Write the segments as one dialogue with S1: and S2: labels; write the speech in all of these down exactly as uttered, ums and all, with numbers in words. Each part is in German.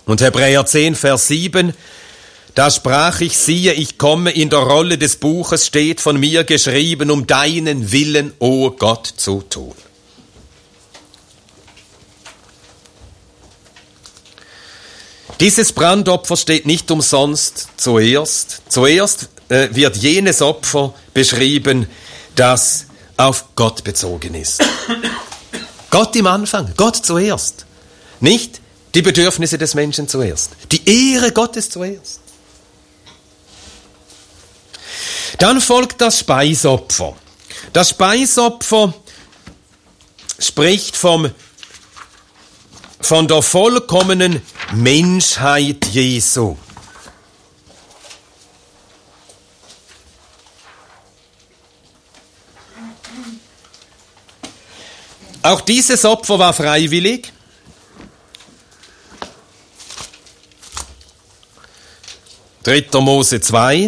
S1: Und Hebräer zehn, Vers sieben, da sprach ich, siehe, ich komme, in der Rolle des Buches steht von mir geschrieben, um deinen Willen, o Gott, zu tun. Dieses Brandopfer steht nicht umsonst zuerst. Zuerst äh, wird jenes Opfer beschrieben, das auf Gott bezogen ist. Gott im Anfang, Gott zuerst. Nicht die Bedürfnisse des Menschen zuerst. Die Ehre Gottes zuerst. Dann folgt das Speisopfer. Das Speisopfer spricht vom, von der vollkommenen Menschheit Jesu. Auch dieses Opfer war freiwillig. dritter Mose zwei,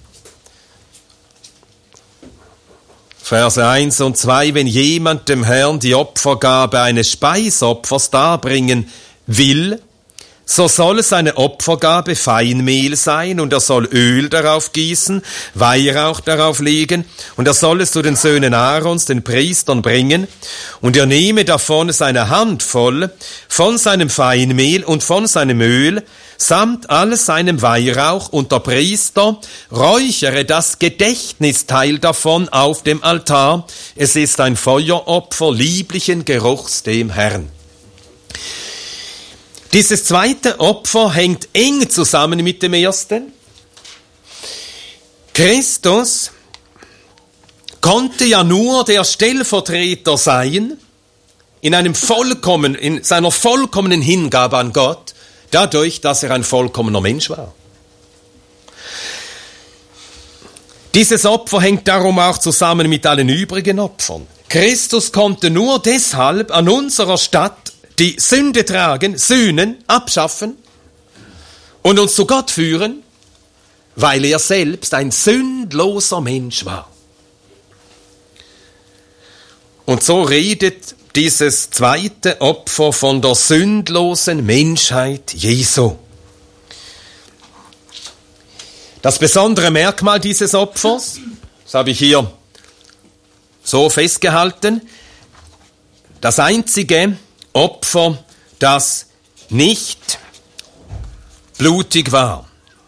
S1: Verse eins und zwei, wenn jemand dem Herrn die Opfergabe eines Speisopfers darbringen will, so soll es eine Opfergabe Feinmehl sein, und er soll Öl darauf gießen, Weihrauch darauf legen, und er soll es zu den Söhnen Aarons, den Priestern, bringen, und er nehme davon seine Handvoll von seinem Feinmehl und von seinem Öl, samt alles seinem Weihrauch, und der Priester räuchere das Gedächtnisteil davon auf dem Altar. Es ist ein Feueropfer lieblichen Geruchs dem Herrn. Dieses zweite Opfer hängt eng zusammen mit dem ersten. Christus konnte ja nur der Stellvertreter sein, in einem vollkommen, in seiner vollkommenen Hingabe an Gott, dadurch, dass er ein vollkommener Mensch war. Dieses Opfer hängt darum auch zusammen mit allen übrigen Opfern. Christus konnte nur deshalb an unserer Stadt die Sünde tragen, sühnen, abschaffen und uns zu Gott führen, weil er selbst ein sündloser Mensch war. Und so redet dieses zweite Opfer von der sündlosen Menschheit Jesu. Das besondere Merkmal dieses Opfers, das habe ich hier so festgehalten, das einzige Opfer, das nicht blutig war.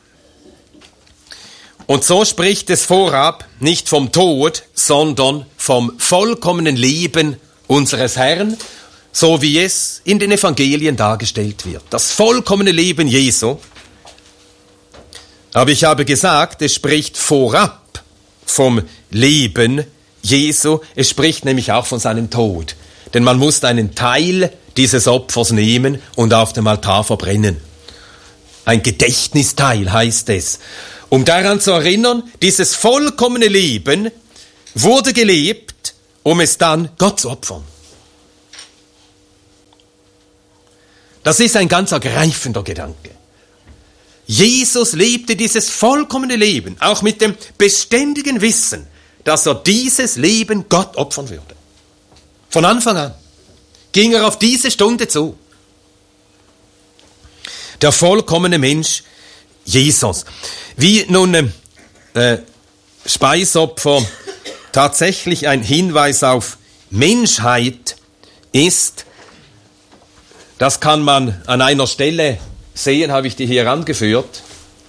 S1: Und so spricht es vorab nicht vom Tod, sondern vom vollkommenen Leben unseres Herrn, so wie es in den Evangelien dargestellt wird. Das vollkommene Leben Jesu. Aber ich habe gesagt, es spricht vorab vom Leben Jesu. Es spricht nämlich auch von seinem Tod. Denn man muss einen Teil dieses Opfers nehmen und auf dem Altar verbrennen. Ein Gedächtnisteil heißt es. Um daran zu erinnern, dieses vollkommene Leben wurde gelebt, um es dann Gott zu opfern. Das ist ein ganz ergreifender Gedanke. Jesus lebte dieses vollkommene Leben, auch mit dem beständigen Wissen, dass er dieses Leben Gott opfern würde. Von Anfang an ging er auf diese Stunde zu. Der vollkommene Mensch Jesus. Wie nun äh, Speisopfer tatsächlich ein Hinweis auf Menschheit ist, das kann man an einer Stelle sehen, habe ich die hier angeführt.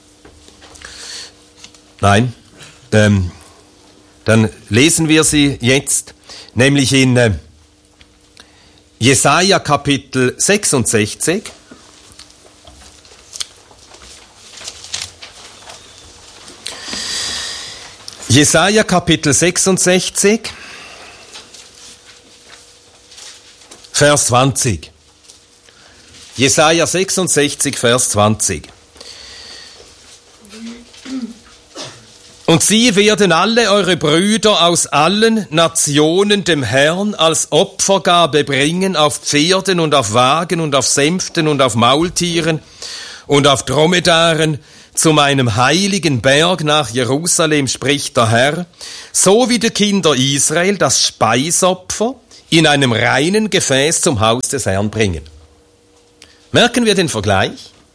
S1: Nein, ähm, dann lesen wir sie jetzt, nämlich in äh, Jesaja Kapitel sechsundsechzig. Jesaja Kapitel sechsundsechzig, Vers zwanzig. Jesaja sechsundsechzig, Vers zwanzig. Und sie werden alle eure Brüder aus allen Nationen dem Herrn als Opfergabe bringen auf Pferden und auf Wagen und auf Sänften und auf Maultieren und auf Dromedaren zu meinem heiligen Berg nach Jerusalem, spricht der Herr, so wie die Kinder Israel das Speisopfer in einem reinen Gefäß zum Haus des Herrn bringen. Merken wir den Vergleich?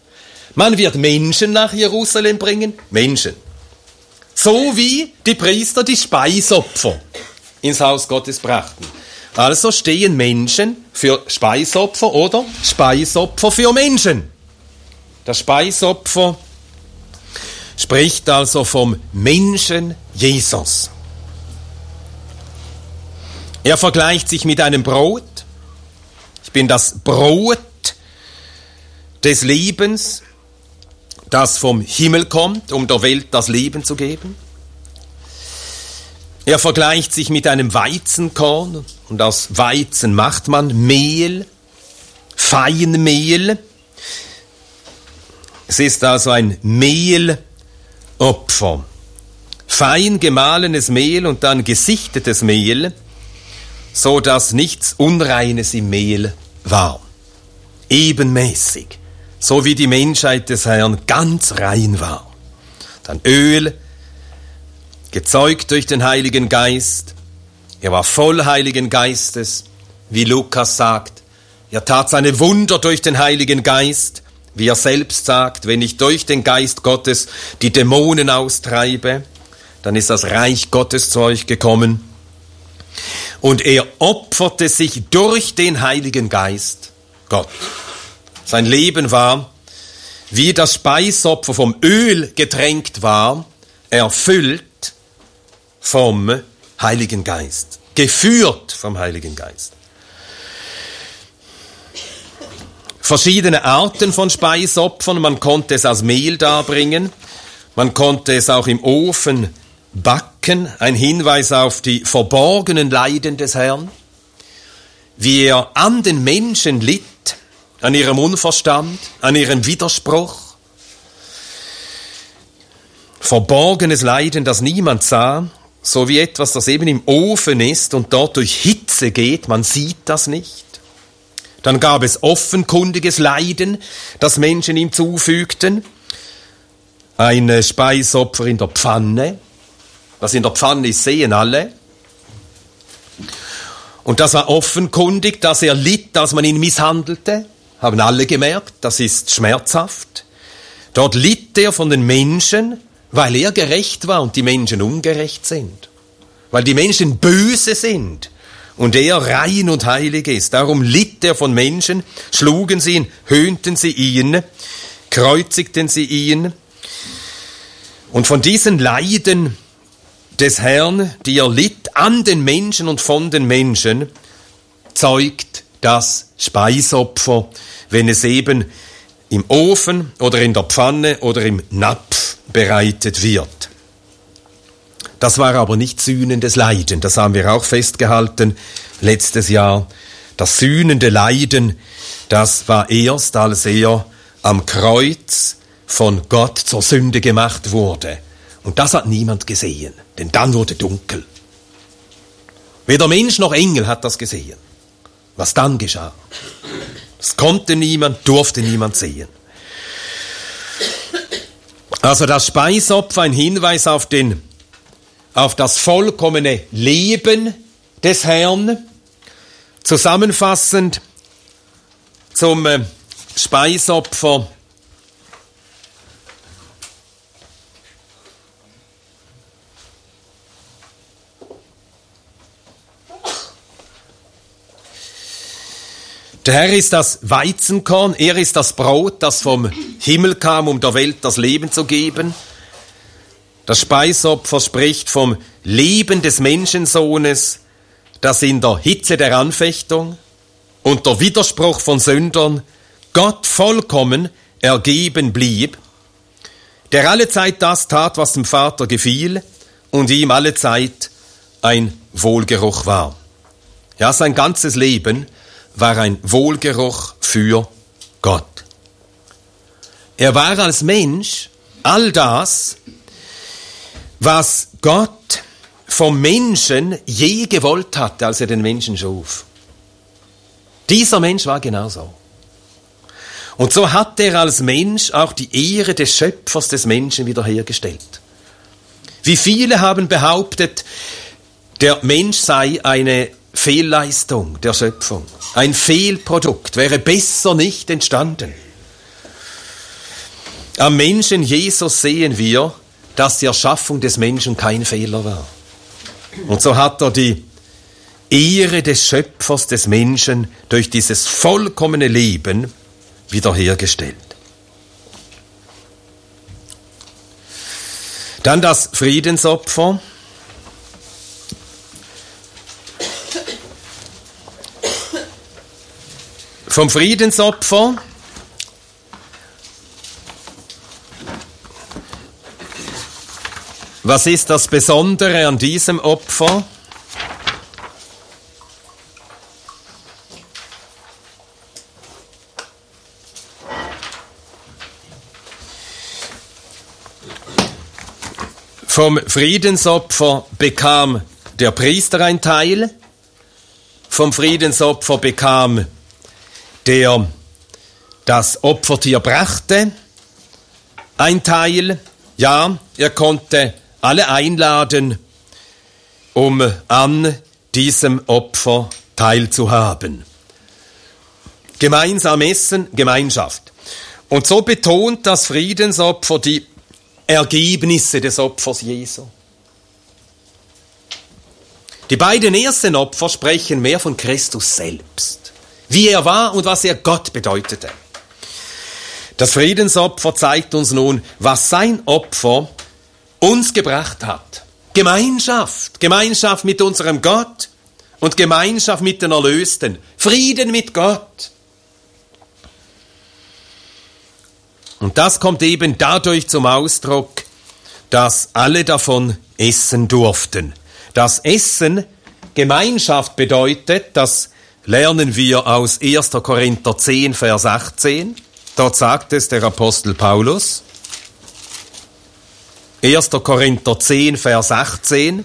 S1: Man wird Menschen nach Jerusalem bringen, Menschen. So wie die Priester die Speisopfer ins Haus Gottes brachten. Also stehen Menschen für Speisopfer oder Speisopfer für Menschen. Das Speisopfer spricht also vom Menschen Jesus. Er vergleicht sich mit einem Brot. Ich bin das Brot des Lebens, das vom Himmel kommt, um der Welt das Leben zu geben. Er vergleicht sich mit einem Weizenkorn und aus Weizen macht man Mehl, Feinmehl. Es ist also ein Mehlopfer. Fein gemahlenes Mehl und dann gesichtetes Mehl, so dass nichts Unreines im Mehl war. Ebenmäßig, so wie die Menschheit des Herrn ganz rein war. Dann Öl, gezeugt durch den Heiligen Geist. Er war voll Heiligen Geistes, wie Lukas sagt. Er tat seine Wunder durch den Heiligen Geist, wie er selbst sagt, wenn ich durch den Geist Gottes die Dämonen austreibe, dann ist das Reich Gottes zu euch gekommen. Und er opferte sich durch den Heiligen Geist Gott. Sein Leben war, wie das Speisopfer vom Öl getränkt war, erfüllt vom Heiligen Geist, geführt vom Heiligen Geist. Verschiedene Arten von Speisopfern, man konnte es aus Mehl darbringen, man konnte es auch im Ofen backen, ein Hinweis auf die verborgenen Leiden des Herrn, wie er an den Menschen litt, an ihrem Unverstand, an ihrem Widerspruch. Verborgenes Leiden, das niemand sah, so wie etwas, das eben im Ofen ist und dort durch Hitze geht, man sieht das nicht. Dann gab es offenkundiges Leiden, das Menschen ihm zufügten. Ein Speisopfer in der Pfanne. Was in der Pfanne ist, sehen alle. Und das war offenkundig, dass er litt, dass man ihn misshandelte. Haben alle gemerkt, das ist schmerzhaft. Dort litt er von den Menschen, weil er gerecht war und die Menschen ungerecht sind. Weil die Menschen böse sind und er rein und heilig ist. Darum litt er von Menschen, schlugen sie ihn, höhnten sie ihn, kreuzigten sie ihn. Und von diesen Leiden des Herrn, die er litt an den Menschen und von den Menschen, zeugt das Speisopfer, wenn es eben im Ofen oder in der Pfanne oder im Napf bereitet wird. Das war aber nicht sühnendes Leiden, das haben wir auch festgehalten letztes Jahr. Das sühnende Leiden, das war erst, als er am Kreuz von Gott zur Sünde gemacht wurde. Und das hat niemand gesehen, denn dann wurde dunkel. Weder Mensch noch Engel hat das gesehen, was dann geschah. Das konnte niemand, durfte niemand sehen. Also das Speisopfer, ein Hinweis auf, den, auf das vollkommene Leben des Herrn. Zusammenfassend zum äh, Speisopfer. Der Herr ist das Weizenkorn, er ist das Brot, das vom Himmel kam, um der Welt das Leben zu geben. Das Speisopfer spricht vom Leben des Menschensohnes, das in der Hitze der Anfechtung und der Widerspruch von Sündern Gott vollkommen ergeben blieb, der alle Zeit das tat, was dem Vater gefiel und ihm alle Zeit ein Wohlgeruch war. Ja, sein ganzes Leben war ein Wohlgeruch für Gott. Er war als Mensch all das, was Gott vom Menschen je gewollt hatte, als er den Menschen schuf. Dieser Mensch war genauso. Und so hat er als Mensch auch die Ehre des Schöpfers des Menschen wiederhergestellt. Wie viele haben behauptet, der Mensch sei eine Fehlleistung der Schöpfung, ein Fehlprodukt, wäre besser nicht entstanden. Am Menschen Jesus sehen wir, dass die Erschaffung des Menschen kein Fehler war. Und so hat er die Ehre des Schöpfers des Menschen durch dieses vollkommene Leben wiederhergestellt. Dann das Friedensopfer. Vom Friedensopfer was ist das Besondere an diesem Opfer? Vom Friedensopfer bekam der Priester ein Teil, vom Friedensopfer bekam der das Opfertier brachte ein Teil. Ja, er konnte alle einladen, um an diesem Opfer teilzuhaben. Gemeinsam essen, Gemeinschaft. Und so betont das Friedensopfer die Ergebnisse des Opfers Jesu. Die beiden ersten Opfer sprechen mehr von Christus selbst, wie er war und was er Gott bedeutete. Das Friedensopfer zeigt uns nun, was sein Opfer uns gebracht hat. Gemeinschaft, Gemeinschaft mit unserem Gott und Gemeinschaft mit den Erlösten, Frieden mit Gott. Und das kommt eben dadurch zum Ausdruck, dass alle davon essen durften. Das Essen Gemeinschaft bedeutet, das lernen wir aus erster Korinther zehn, Vers achtzehn. Dort sagt es der Apostel Paulus. erster Korinther zehn, Vers achtzehn.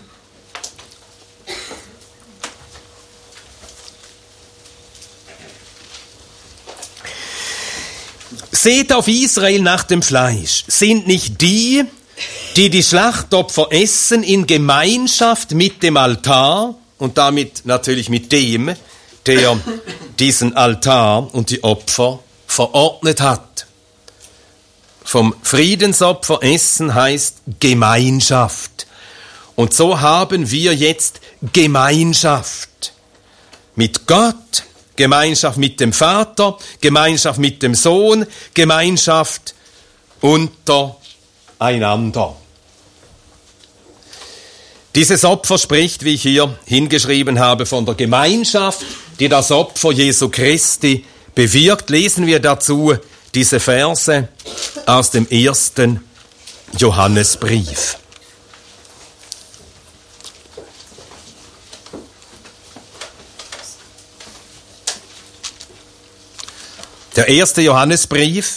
S1: Seht auf Israel nach dem Fleisch. Sind nicht die, die die Schlachtopfer essen, in Gemeinschaft mit dem Altar und damit natürlich mit dem, der diesen Altar und die Opfer verordnet hat. Vom Friedensopfer essen heißt Gemeinschaft. Und so haben wir jetzt Gemeinschaft mit Gott, Gemeinschaft mit dem Vater, Gemeinschaft mit dem Sohn, Gemeinschaft untereinander. Dieses Opfer spricht, wie ich hier hingeschrieben habe, von der Gemeinschaft, die das Opfer Jesu Christi bewirkt. Lesen wir dazu diese Verse aus dem ersten Johannesbrief. Der erste Johannesbrief,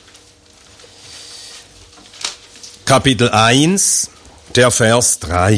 S1: Kapitel eins, der Vers drei.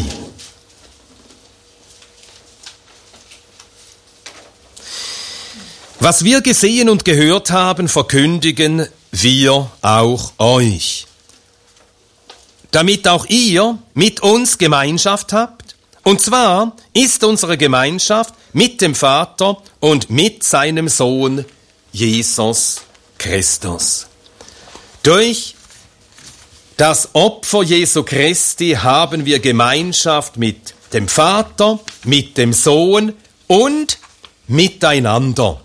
S1: Was wir gesehen und gehört haben, verkündigen wir auch euch, damit auch ihr mit uns Gemeinschaft habt. Und zwar ist unsere Gemeinschaft mit dem Vater und mit seinem Sohn Jesus Christus. Durch das Opfer Jesu Christi haben wir Gemeinschaft mit dem Vater, mit dem Sohn und miteinander.